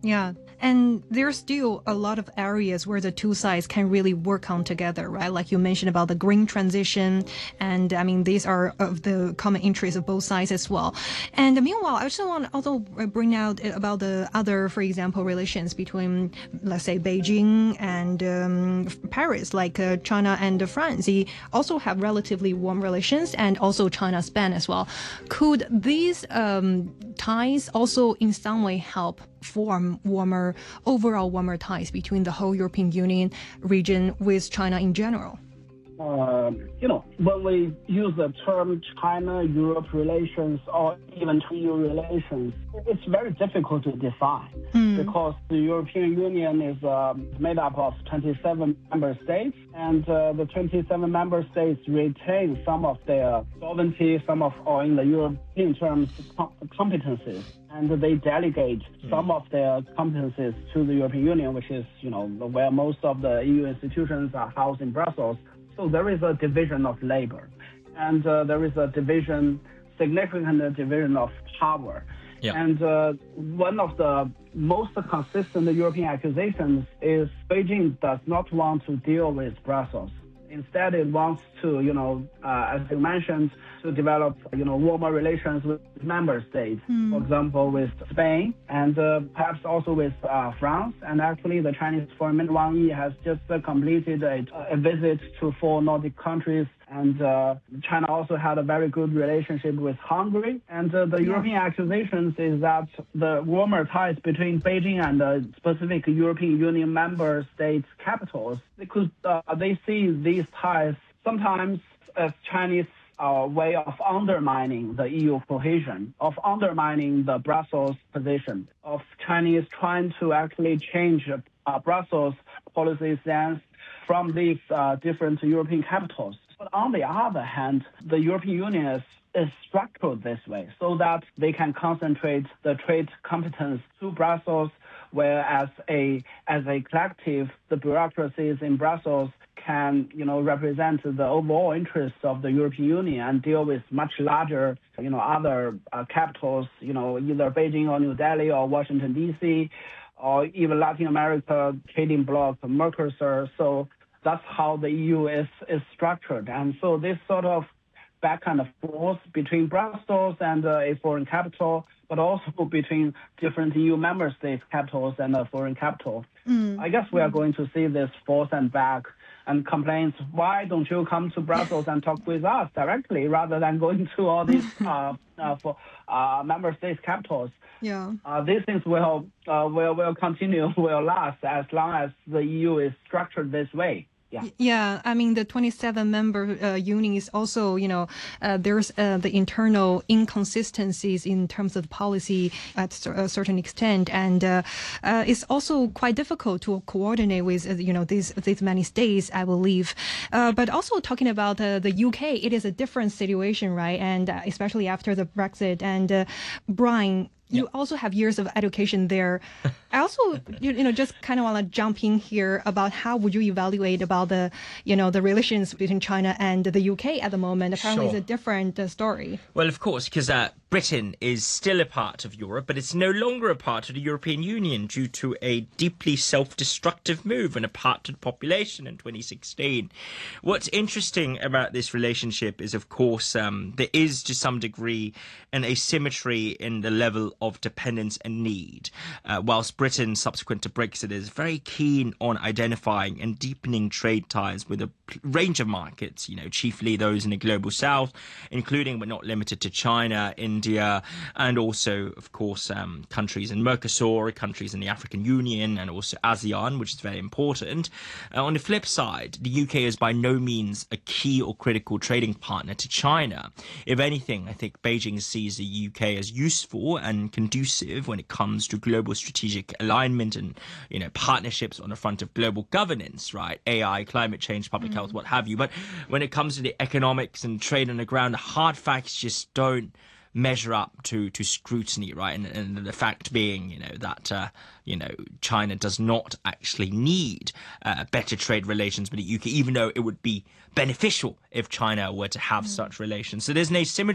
Yeah. And there's still a lot of areas where the two sides can really work on together, right? Like you mentioned about the green transition. And I mean, these are of the common interests of both sides as well. And meanwhile, I also want to also bring out about the other, for example, relations between, let's say, Beijing and Paris, like China and France. They also have relatively warm relations, and also China-Spain as well. Could these ties also in some way help form overall warmer ties between the whole European Union region with China in general? When we use the term China-Europe relations or even EU relations, it's very difficult to define because the European Union is made up of 27 member states, and the 27 member states retain some of their sovereignty, or in the European terms, competencies. And they delegate some of their competencies to the European Union, which is, where most of the EU institutions are housed in Brussels. So there is a division of labor, and there is a significant division of power. Yeah. And one of the most consistent European accusations is Beijing does not want to deal with Brussels. Instead, it wants to, as you mentioned, to develop, warmer relations with member states. For example, with Spain and perhaps also with France. And actually, the Chinese Foreign Minister Wang Yi has just completed a visit to 4 Nordic countries. And China also had a very good relationship with Hungary. And the European accusations is that the warmer ties between Beijing and the specific European Union member states' capitals, they see these ties sometimes as Chinese way of undermining the EU cohesion, of undermining the Brussels position, of Chinese trying to actually change Brussels policy stance from these different European capitals. But on the other hand, the European Union is structured this way so that they can concentrate the trade competence to Brussels, whereas as a collective, the bureaucracies in Brussels can, represent the overall interests of the European Union and deal with much larger, other capitals, either Beijing or New Delhi or Washington, D.C., or even Latin America trading bloc, Mercosur. So that's how the EU is structured. And so this sort of back and forth between Brussels and a foreign capital, but also between different EU member states' capitals and a foreign capital. I guess we are going to see this forth and back and complaints, why don't you come to Brussels and talk with us directly rather than going to all these member states' capitals? Yeah. These things will continue, will last as long as the EU is structured this way. Yeah, I mean, the 27 member union is also, there's the internal inconsistencies in terms of policy at a certain extent. And it's also quite difficult to coordinate with, these many states, I believe. But also talking about the UK, it is a different situation, right? And especially after the Brexit. And Brian, you also have years of education there. I also, just kind of want to jump in here about how would you evaluate about the, the relations between China and the UK at the moment? Apparently, It's a different story. Well, of course, because Britain is still a part of Europe, but it's no longer a part of the European Union due to a deeply self-destructive move on a part of the population in 2016. What's interesting about this relationship is, of course, there is to some degree an asymmetry in the level of dependence and need. Whilst Britain, subsequent to Brexit, is very keen on identifying and deepening trade ties with a range of markets, chiefly those in the global south, including but not limited to China, India, and also, of course, countries in Mercosur, countries in the African Union, and also ASEAN, which is very important. On the flip side, the UK is by no means a key or critical trading partner to China. If anything, I think Beijing sees the UK as useful and conducive when it comes to global strategic alignment and, partnerships on the front of global governance, right? AI, climate change, public health, what have you. But when it comes to the economics and trade on the ground, the hard facts just don't measure up to scrutiny, right? And the fact being, that, China does not actually need better trade relations with the UK, even though it would be beneficial if China were to have such relations. So there's an asymmetry